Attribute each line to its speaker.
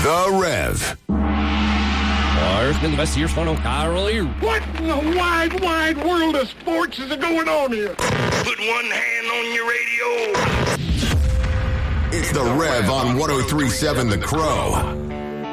Speaker 1: The Rev.
Speaker 2: There's been the best year's fun on Carol here.
Speaker 3: What in the wide, wide world of sports is going on here?
Speaker 4: Put one hand on your radio.
Speaker 1: It's The Rev on 103.7 The Crow.